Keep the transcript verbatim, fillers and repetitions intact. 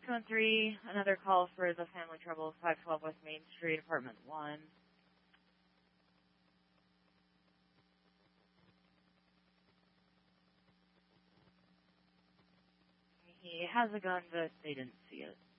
two one three, another call for the family trouble, five twelve West Main Street, apartment one. He has a gun, but they didn't see it.